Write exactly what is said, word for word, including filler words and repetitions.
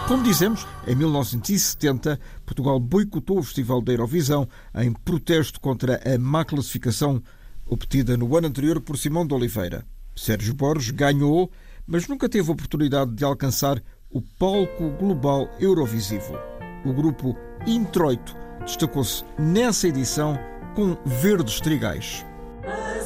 Como dizemos, em mil novecentos e setenta, Portugal boicotou o Festival da Eurovisão em protesto contra a má classificação obtida no ano anterior por Simão de Oliveira. Sérgio Borges ganhou, mas nunca teve a oportunidade de alcançar o palco global eurovisivo. O grupo Introito destacou-se nessa edição com Verdes Trigais.